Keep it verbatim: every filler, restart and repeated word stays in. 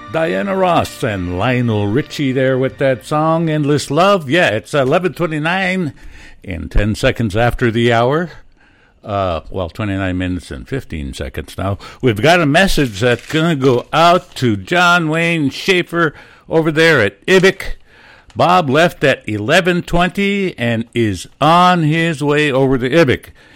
Diana Ross and Lionel Richie there with that song, Endless Love. Yeah, it's eleven twenty-nine and ten seconds after the hour. Uh, well, twenty-nine minutes and fifteen seconds now. We've got a message that's going to go out to John Wayne Schaefer over there at Ibic. Bob left at eleven twenty and is on his way over to Ibic.